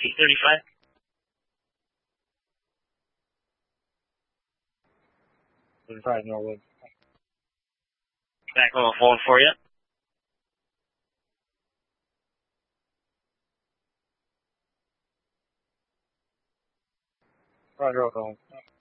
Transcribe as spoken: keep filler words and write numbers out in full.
eight thirty-five. thirty-five Norwood. Back on phone for you. Roger, phone.